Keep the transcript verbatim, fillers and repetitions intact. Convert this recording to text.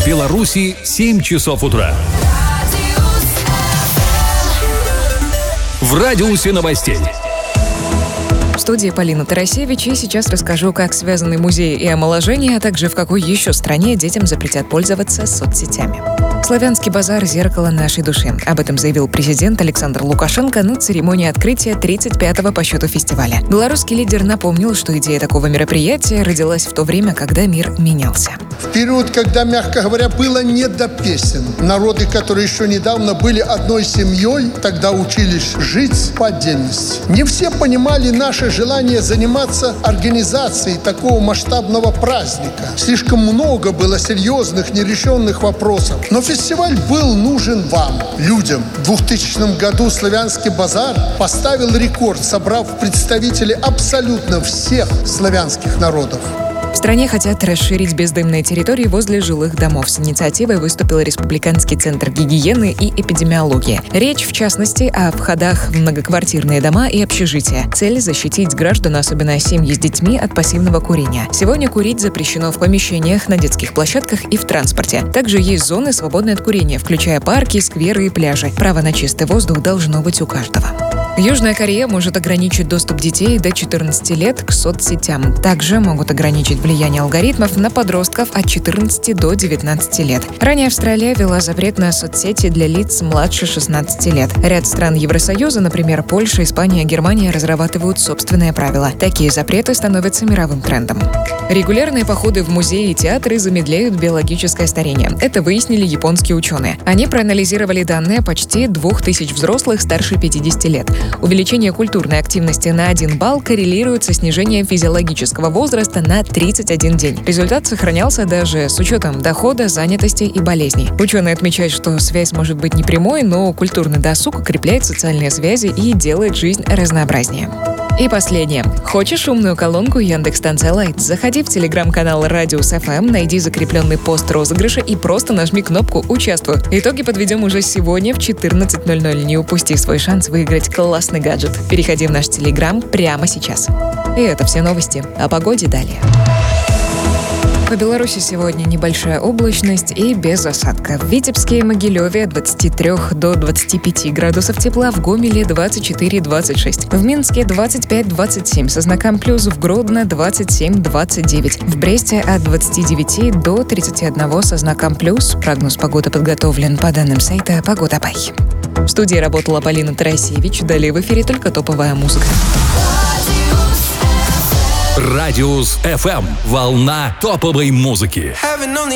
В Беларуси семь часов утра. В радиусе новостей. В студии Полина Тарасевич, и сейчас расскажу, как связаны музеи и омоложение, а также в какой еще стране детям запретят пользоваться соцсетями. Славянский базар – зеркало нашей души. Об этом заявил президент Александр Лукашенко на церемонии открытия тридцать пятого по счету фестиваля. Белорусский лидер напомнил, что идея такого мероприятия родилась в то время, когда мир менялся. В период, когда, мягко говоря, было не до песен. Народы, которые еще недавно были одной семьей, тогда учились жить по отдельности. Не все понимали наше желание заниматься организацией такого масштабного праздника. Слишком много было серьезных, нерешенных вопросов. Но фестиваль был нужен вам, людям. В двухтысячном году Славянский базар поставил рекорд, собрав представителей абсолютно всех славянских народов. В стране хотят расширить бездымные территории возле жилых домов. С инициативой выступил Республиканский центр гигиены и эпидемиологии. Речь, в частности, о входах в многоквартирные дома и общежития. Цель – защитить граждан, особенно семьи с детьми, от пассивного курения. Сегодня курить запрещено в помещениях, на детских площадках и в транспорте. Также есть зоны, свободные от курения, включая парки, скверы и пляжи. Право на чистый воздух должно быть у каждого. Южная Корея может ограничить доступ детей до четырнадцати лет к соцсетям. Также могут ограничить влияние алгоритмов на подростков от четырнадцати до девятнадцати лет. Ранее Австралия ввела запрет на соцсети для лиц младше шестнадцати лет. Ряд стран Евросоюза, например, Польша, Испания, Германия, разрабатывают собственные правила. Такие запреты становятся мировым трендом. Регулярные походы в музеи и театры замедляют биологическое старение. Это выяснили японские ученые. Они проанализировали данные почти двух тысяч взрослых старше пятидесяти лет. Увеличение культурной активности на один балл коррелирует со снижением физиологического возраста на тридцать один день. Результат сохранялся даже с учетом дохода, занятости и болезней. Ученые отмечают, что связь может быть не прямой, но культурный досуг укрепляет социальные связи и делает жизнь разнообразнее. И последнее. Хочешь умную колонку Яндекс.Станция Лайт? Заходи в телеграм-канал Радиус эф эм, найди закрепленный пост розыгрыша и просто нажми кнопку «Участвуй». Итоги подведем уже сегодня в четырнадцать ноль ноль. Не упусти свой шанс выиграть классный гаджет. Переходи в наш телеграм прямо сейчас. И это все новости. О погоде далее. По Беларуси сегодня небольшая облачность и без осадка. В Витебске и Могилеве от двадцати трёх до двадцати пяти градусов тепла, в Гомеле двадцать четыре двадцать шесть, в Минске двадцать пять двадцать семь со знаком плюс, в Гродно двадцать семь двадцать девять, в Бресте от двадцати девяти до тридцати одного со знаком плюс. Прогноз погоды подготовлен по данным сайта Погода.бай. В студии работала Полина Тарасевич. Далее в эфире только топовая музыка. Радиус эф эм. Волна топовой музыки.